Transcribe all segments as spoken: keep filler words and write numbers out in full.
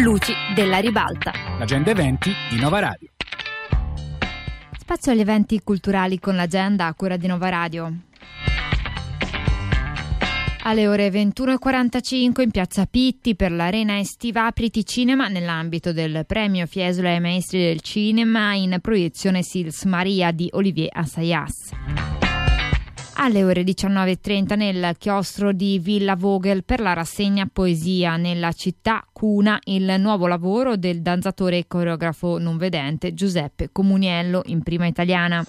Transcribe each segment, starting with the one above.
Luci della Ribalta. L'agenda eventi di Nova Radio. Spazio agli eventi culturali con l'agenda a cura di Nova Radio. Alle ore ventuno e quarantacinque in piazza Pitti per l'arena estiva Apriti Cinema nell'ambito del premio Fiesole ai maestri del cinema in proiezione Sils Maria di Olivier Assayas. Alle ore diciannove e trenta nel chiostro di Villa Vogel per la rassegna Poesia nella città cuna il nuovo lavoro del danzatore e coreografo non vedente Giuseppe Comuniello in prima italiana.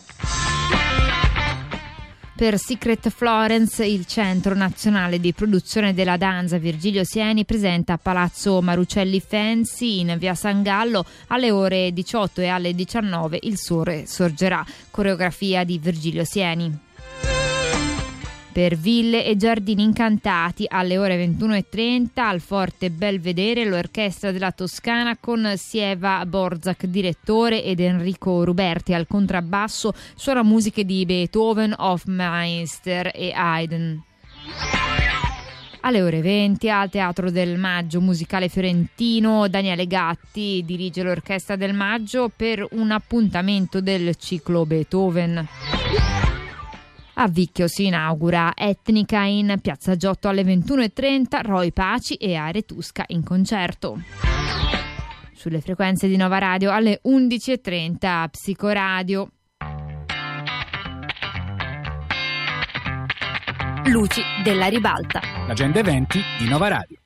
Per Secret Florence, il Centro Nazionale di Produzione della Danza Virgilio Sieni presenta a Palazzo Marucelli Fancy in via San Gallo alle ore diciotto e alle diciannove Il Sole Sorgerà, coreografia di Virgilio Sieni. Per Ville e Giardini Incantati alle ore ventuno e trenta al Forte Belvedere l'Orchestra della Toscana con Sieva Borzak direttore ed Enrico Ruberti al contrabbasso suona musiche di Beethoven, Hofmeister e Haydn. Alle ore venti al Teatro del Maggio musicale fiorentino Daniele Gatti dirige l'Orchestra del Maggio per un appuntamento del ciclo Beethoven. A Vicchio si inaugura Etnica in Piazza Giotto alle ventuno e trenta, Roy Paci e Aretusca in concerto. Sulle frequenze di Nova Radio alle undici e trenta Psicoradio. Luci della Ribalta. L'agenda eventi di Nova Radio.